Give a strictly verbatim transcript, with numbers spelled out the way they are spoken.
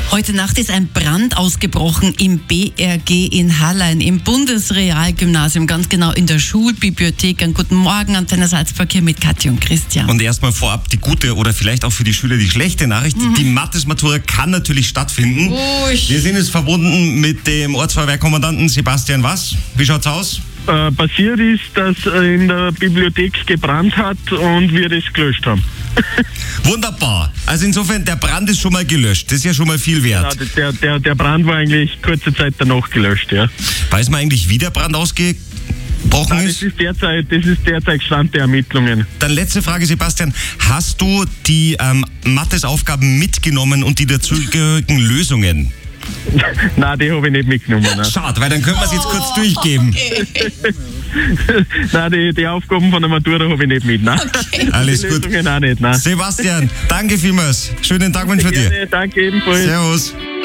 Heute Nacht ist ein Brand ausgebrochen im B R G in Hallein, im Bundesrealgymnasium, ganz genau in der Schulbibliothek. Einen guten Morgen, Antenne Salzburg mit Katja und Christian. Und erstmal vorab die gute oder vielleicht auch für die Schüler die schlechte Nachricht. Mhm. Die Mathematura kann natürlich stattfinden. Usch. Wir sind jetzt verbunden mit dem Ortsfeuerwehrkommandanten Sebastian Was. Wie schaut's aus? Äh, passiert ist, dass äh, in der Bibliothek gebrannt hat und wir das gelöscht haben. Wunderbar. Also insofern, der Brand ist schon mal gelöscht. Das ist ja schon mal viel wert. Ja, der, der, der Brand war eigentlich kurze Zeit danach gelöscht, ja. Weiß man eigentlich, wie der Brand ausgebrochen Nein, ist? Das ist derzeit, das ist derzeit Stand der Ermittlungen. Dann letzte Frage, Sebastian. Hast du die ähm, Mathesaufgaben mitgenommen und die dazugehörigen Lösungen? Nein, die habe ich nicht mitgenommen. Nein. Schade, weil dann können wir es jetzt kurz durchgeben. Okay. Nein, die, die Aufgaben von der Matura habe ich nicht mit. Nein. Okay. Alles Die gut. Lösungen auch nicht. Nein. Sebastian, danke vielmals. Schönen Tag wünsche ich dir. Gerne, danke ebenfalls. Servus.